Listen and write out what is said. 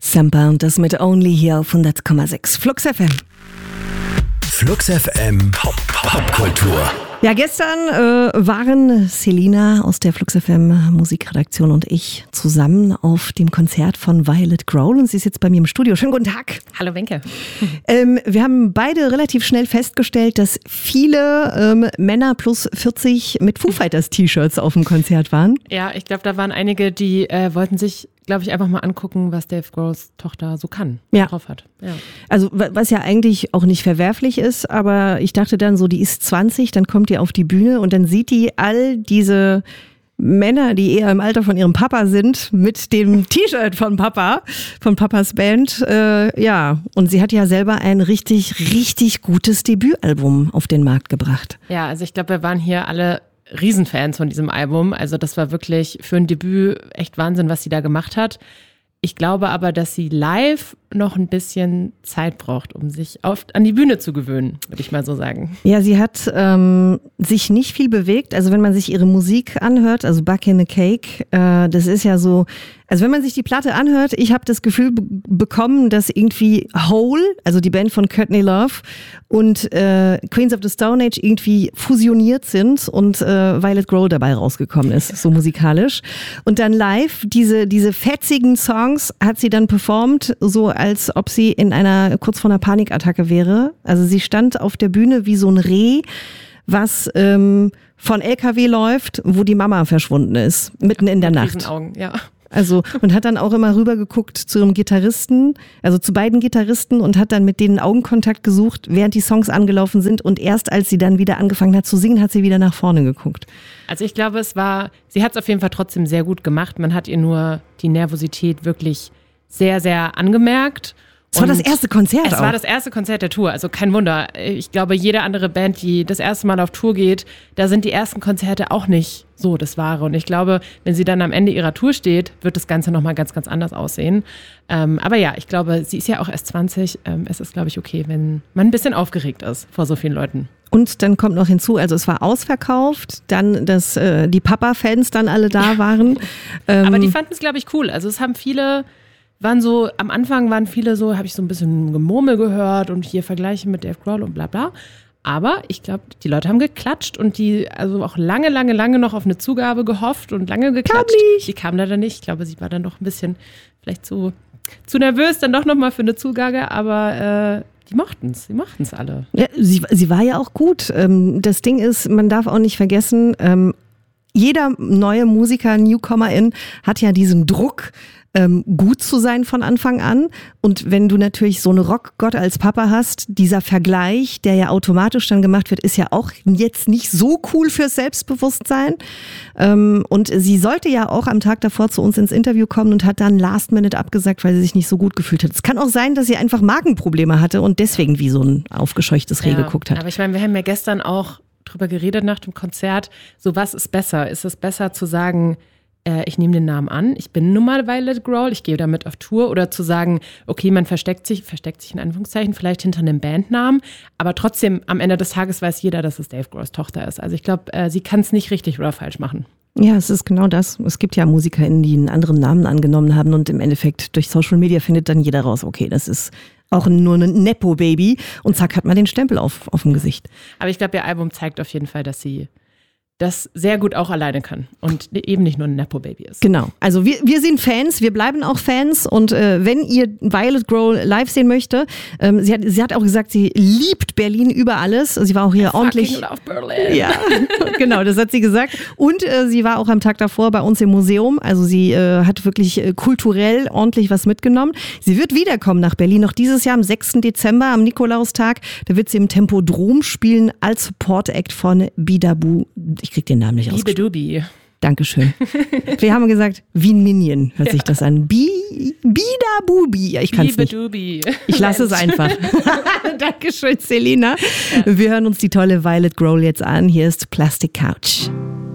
Sampa und das mit Only hier auf 100,6 Flux FM. Flux FM Popkultur. Ja, gestern waren Selina aus der Flux FM Musikredaktion und ich zusammen auf dem Konzert von Violet Grohl und sie ist jetzt bei mir im Studio. Schönen guten Tag. Hallo Wenke. Wir haben beide relativ schnell festgestellt, dass viele Männer plus 40 mit Foo Fighters T-Shirts auf dem Konzert waren. Ja, ich glaube, da waren einige, die wollten sich, glaube ich, einfach mal angucken, was Dave Grohls Tochter so kann, drauf hat. Ja. Also was ja eigentlich auch nicht verwerflich ist, aber ich dachte dann so, die ist 20, dann kommt die auf die Bühne und dann sieht die all diese Männer, die eher im Alter von ihrem Papa sind, mit dem T-Shirt von Papa, von Papas Band. Und sie hat ja selber ein richtig, richtig gutes Debütalbum auf den Markt gebracht. Ja, also ich glaube, wir waren hier alle Riesenfans von diesem Album. Also das war wirklich für ein Debüt echt Wahnsinn, was sie da gemacht hat. Ich glaube aber, dass sie live noch ein bisschen Zeit braucht, um sich an die Bühne zu gewöhnen, würde ich mal so sagen. Ja, sie hat sich nicht viel bewegt. Also wenn man sich ihre Musik anhört, also Back in the Cake, das ist ja so, also wenn man sich die Platte anhört, ich habe das Gefühl bekommen, dass irgendwie Hole, also die Band von Courtney Love und Queens of the Stone Age irgendwie fusioniert sind und Violet Grohl dabei rausgekommen ist, so musikalisch. Und dann live, diese fetzigen Songs hat sie dann performt, so als ob sie kurz vor einer Panikattacke wäre. Also sie stand auf der Bühne wie so ein Reh, was von LKW läuft, wo die Mama verschwunden ist, mitten in der Nacht. Augen, ja. Also, und hat dann auch immer rübergeguckt zu ihrem Gitarristen, also zu beiden Gitarristen und hat dann mit denen Augenkontakt gesucht, während die Songs angelaufen sind und erst als sie dann wieder angefangen hat zu singen, hat sie wieder nach vorne geguckt. Also ich glaube, sie hat es auf jeden Fall trotzdem sehr gut gemacht. Man hat ihr nur die Nervosität wirklich sehr, sehr angemerkt. Es war das erste Konzert. Es war das erste Konzert der Tour, also kein Wunder. Ich glaube, jede andere Band, die das erste Mal auf Tour geht, da sind die ersten Konzerte auch nicht so das Wahre. Und ich glaube, wenn sie dann am Ende ihrer Tour steht, wird das Ganze nochmal ganz, ganz anders aussehen. Aber ja, ich glaube, sie ist ja auch erst 20. Es ist, glaube ich, okay, wenn man ein bisschen aufgeregt ist vor so vielen Leuten. Und dann kommt noch hinzu, also es war ausverkauft, dann, dass die Papa-Fans dann alle da waren. Aber die fanden es, glaube ich, cool. Also es haben am Anfang waren viele so, habe ich so ein bisschen Gemurmel gehört und hier Vergleiche mit Dave Grohl und bla bla. Aber ich glaube, die Leute haben geklatscht und die also auch lange, lange, lange noch auf eine Zugabe gehofft und lange geklatscht. Die kam leider nicht. Ich glaube, sie war dann doch ein bisschen vielleicht zu nervös, dann doch nochmal für eine Zugabe, aber die mochten's alle. Ja, sie war ja auch gut. Das Ding ist, man darf auch nicht vergessen, jeder neue Musiker, Newcomerin, hat ja diesen Druck, gut zu sein von Anfang an. Und wenn du natürlich so einen Rockgott als Papa hast, dieser Vergleich, der ja automatisch dann gemacht wird, ist ja auch jetzt nicht so cool fürs Selbstbewusstsein. Und sie sollte ja auch am Tag davor zu uns ins Interview kommen und hat dann last minute abgesagt, weil sie sich nicht so gut gefühlt hat. Es kann auch sein, dass sie einfach Magenprobleme hatte und deswegen wie so ein aufgescheuchtes Reh geguckt hat. Aber ich meine, wir haben ja gestern auch drüber geredet nach dem Konzert. So, was ist besser? Ist es besser zu sagen, ich nehme den Namen an, ich bin nun mal Violet Grohl, ich gehe damit auf Tour, oder zu sagen, okay, man versteckt sich in Anführungszeichen vielleicht hinter einem Bandnamen, aber trotzdem am Ende des Tages weiß jeder, dass es Dave Grohls Tochter ist. Also ich glaube, sie kann es nicht richtig oder falsch machen. Ja, es ist genau das. Es gibt ja MusikerInnen, die einen anderen Namen angenommen haben und im Endeffekt durch Social Media findet dann jeder raus, okay, das ist auch nur ein Nepo-Baby und zack, hat man den Stempel auf dem Gesicht. Aber ich glaube, ihr Album zeigt auf jeden Fall, dass sie das sehr gut auch alleine kann und eben nicht nur ein Nepo-Baby ist. Genau. Also wir sind Fans, wir bleiben auch Fans und wenn ihr Violet Grohl live sehen möchte, sie hat auch gesagt, sie liebt Berlin über alles. Sie war auch hier ordentlich. Love Berlin. Ja, genau, das hat sie gesagt. Und sie war auch am Tag davor bei uns im Museum. Also sie hat wirklich kulturell ordentlich was mitgenommen. Sie wird wiederkommen nach Berlin, noch dieses Jahr am 6. Dezember, am Nikolaustag. Da wird sie im Tempodrom spielen als Support-Act von Bidabu. Ich krieg den Namen nicht aus. Bidabubi. Dankeschön. Wir haben gesagt, wie ein Minion hört sich das an. Bidabubi. Ich kann es nicht. Ich lasse es einfach. Dankeschön, Selina. Ja. Wir hören uns die tolle Violet Grohl jetzt an. Hier ist Plastic Couch.